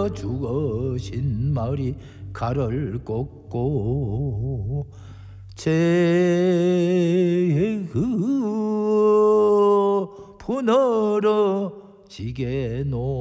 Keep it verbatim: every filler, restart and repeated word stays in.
저 죽으신 마을이 가를 꽂고 제그 부너러지게 놓